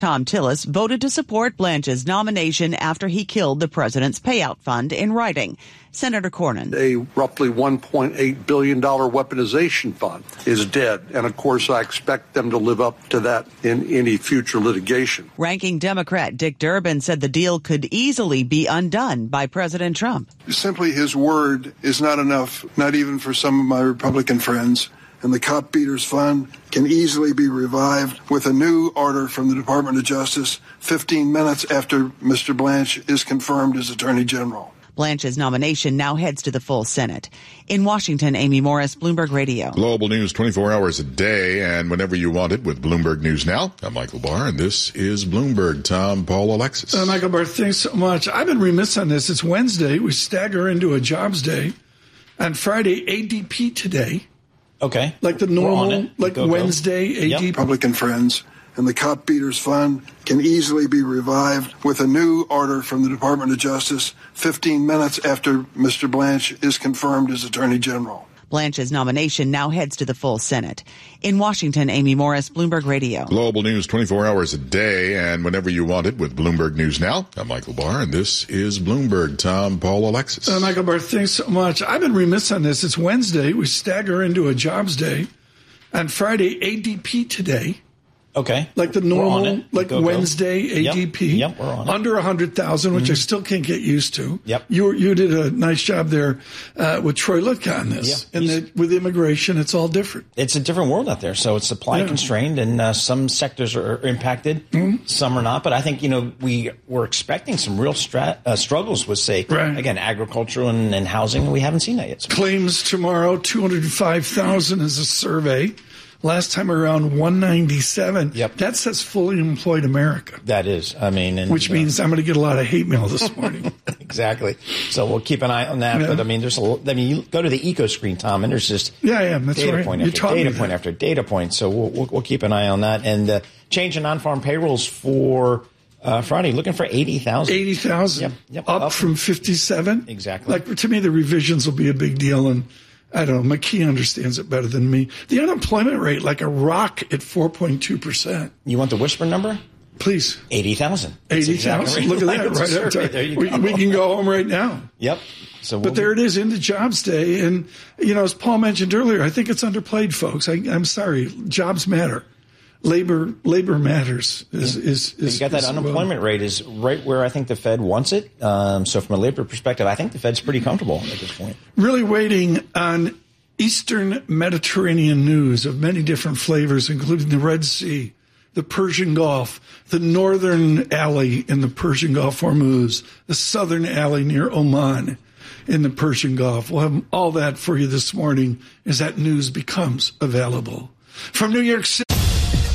Tom Tillis voted to support Blanche's nomination after he killed the president's payout fund in writing. Senator Cornyn. A roughly $1.8 billion weaponization fund is dead. And, of course, I expect them to live up to that in any future litigation. Ranking Democrat Dick Durbin said the deal could easily be undone by President Trump. Simply his word is not enough, not even for some of my Republican friends. And the Cop Beaters Fund can easily be revived with a new order from the Department of Justice 15 minutes after Mr. Blanche is confirmed as Attorney General. Blanche's nomination now heads to the full Senate. In Washington, Amy Morris, Bloomberg Radio. Global news 24 hours a day and whenever you want it with Bloomberg News Now. I'm Michael Barr, and this is Bloomberg. Tom, Paul, Alexis. Michael Barr, thanks so much. I've been remiss on this. It's Wednesday. We stagger into a jobs day. On Friday, ADP today. Okay. Like the normal, like Wednesday, ADP. Republican friends. And the Cop Beaters Fund can easily be revived with a new order from the Department of Justice 15 minutes after Mr. Blanche is confirmed as Attorney General. Blanche's nomination now heads to the full Senate. In Washington, Amy Morris, Bloomberg Radio. Global news 24 hours a day and whenever you want it with Bloomberg News Now. I'm Michael Barr, and this is Bloomberg. Tom, Paul, Alexis. Michael Barr, thanks so much. I've been remiss on this. It's Wednesday. We stagger into a jobs day. On Friday, ADP today. Okay. Like the normal, like Wednesday ADP. Yep, we're on it. Under 100,000, which I still can't get used to. Yep. You did a nice job there with Troy Litka on this. Yeah. And with immigration, it's all different. It's a different world out there. So it's supply constrained, and some sectors are impacted, some are not. But I think, we were expecting some real struggles with, say, again, agriculture and housing. We haven't seen that yet. Claims tomorrow, 205,000 is a survey. Last time around, 197. Yep. That says fully employed America. That is. Which means I'm going to get a lot of hate mail this morning. Exactly. So we'll keep an eye on that. Yeah. But you go to the eco screen, Tom, and there's just that's data right. point after data point after data point. So we'll keep an eye on that. And change in non-farm payrolls for Friday, looking for 80,000. 80,000. Yep. Up from 57. Exactly. Like, to me, the revisions will be a big deal. And I don't know, McKee understands it better than me. The unemployment rate, like a rock at 4.2%. You want the whisper number? Please. 80,000. 80,000. Look at that. Right there. We can go home right now. Yep. But there it is, into jobs day. And, as Paul mentioned earlier, I think it's underplayed, folks. I'm sorry. Jobs matter. Labor matters. You got that unemployment rate is right where I think the Fed wants it. So from a labor perspective, I think the Fed's pretty comfortable at this point. Really waiting on Eastern Mediterranean news of many different flavors, including the Red Sea, the Persian Gulf, the northern alley in the Persian Gulf, Hormuz, the southern alley near Oman in the Persian Gulf. We'll have all that for you this morning as that news becomes available. From New York City.